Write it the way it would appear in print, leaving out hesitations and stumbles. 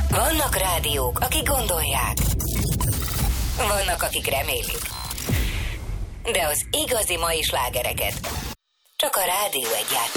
Vannak rádiók, akik gondolják. Vannak, akik remélik. De az igazi mai slágereket csak a Rádió 1 játsz.